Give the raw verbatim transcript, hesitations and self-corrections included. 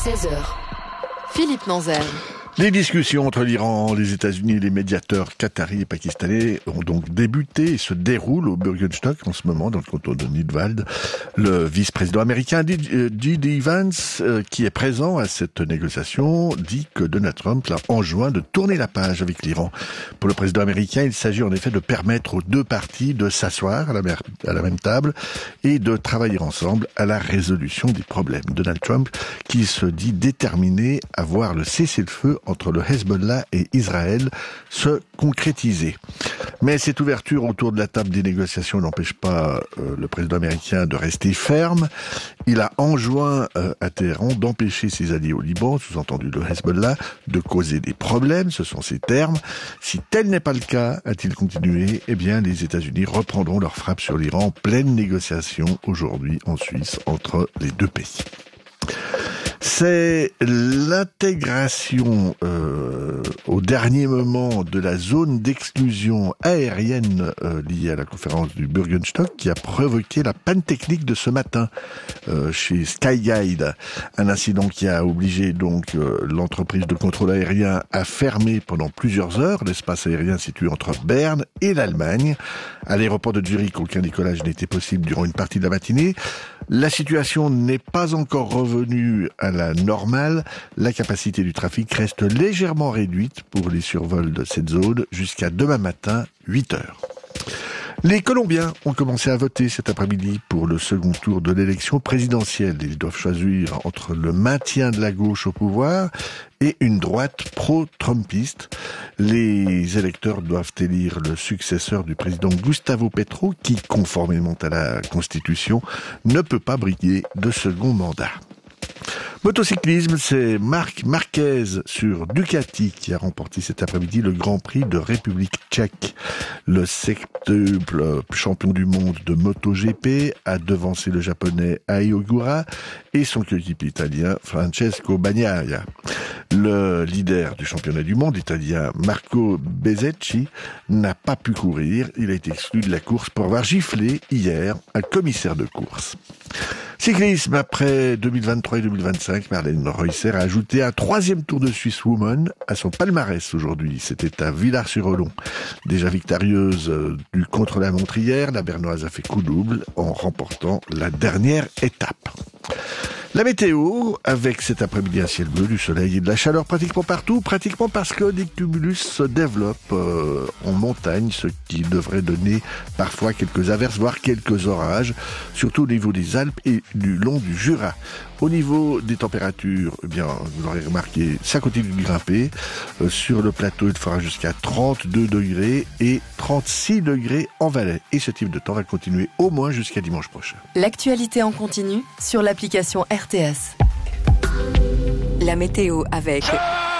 seize heures. Philippe Manzel. Les discussions entre l'Iran, les États-Unis et les médiateurs qataris et pakistanais ont donc débuté et se déroulent au Bürgenstock en ce moment dans le canton de Nidwald. Le vice-président américain J D. Vance, qui est présent à cette négociation, dit que Donald Trump l'a enjoint de tourner la page avec l'Iran. Pour le président américain, il s'agit en effet de permettre aux deux parties de s'asseoir à la, mer- à la même table et de travailler ensemble à la résolution des problèmes. Donald Trump, qui se dit déterminé à voir le cessez-le-feu entre le Hezbollah et Israël se concrétiser. Mais cette ouverture autour de la table des négociations n'empêche pas euh, le président américain de rester ferme. Il a enjoint euh, à Téhéran d'empêcher ses alliés au Liban, sous-entendu le Hezbollah, de causer des problèmes, ce sont ses termes. Si tel n'est pas le cas, a-t-il continué, eh bien les États-Unis reprendront leur frappe sur l'Iran en pleine négociation aujourd'hui en Suisse entre les deux pays. C'est l'intégration euh, au dernier moment de la zone d'exclusion aérienne euh, liée à la conférence du Bürgenstock qui a provoqué la panne technique de ce matin euh, chez Skyguide. Un incident qui a obligé donc euh, l'entreprise de contrôle aérien à fermer pendant plusieurs heures l'espace aérien situé entre Berne et l'Allemagne. À l'aéroport de Zurich, aucun décollage n'était possible durant une partie de la matinée. La situation n'est pas encore revenue à la normale. La capacité du trafic reste légèrement réduite pour les survols de cette zone jusqu'à demain matin, huit heures. Les Colombiens ont commencé à voter cet après-midi pour le second tour de l'élection présidentielle. Ils doivent choisir entre le maintien de la gauche au pouvoir et une droite pro-trumpiste. Les électeurs doivent élire le successeur du président Gustavo Petro, qui, conformément à la Constitution, ne peut pas briguer de second mandat. Motocyclisme, c'est Marc Marquez sur Ducati qui a remporté cet après-midi le Grand Prix de République tchèque. Le septuple champion du monde de MotoGP a devancé le japonais Ai Ogura et son coéquipier italien Francesco Bagnaia. Le leader du championnat du monde italien Marco Bezzecchi n'a pas pu courir. Il a été exclu de la course pour avoir giflé hier un commissaire de course. Cyclisme, après deux mille vingt-trois et deux mille vingt-cinq, Marlène Reusser a ajouté un troisième Tour de Suisse Woman à son palmarès aujourd'hui. C'était à Villars-sur-Olon. Déjà victorieuse du contre-la-montre hier, la Bernoise a fait coup double en remportant la dernière étape. La météo, avec cet après-midi un ciel bleu, du soleil et de la chaleur pratiquement partout, pratiquement parce que des cumulus se développent euh, en montagne, ce qui devrait donner parfois quelques averses, voire quelques orages, surtout au niveau des Alpes et du long du Jura. Au niveau des températures, eh bien, vous l'aurez remarqué, ça continue de grimper. Euh, sur le plateau, il fera jusqu'à trente-deux degrés et trente-six degrés en Valais. Et ce type de temps va continuer au moins jusqu'à dimanche prochain. L'actualité en continu sur l'application R T S. La météo avec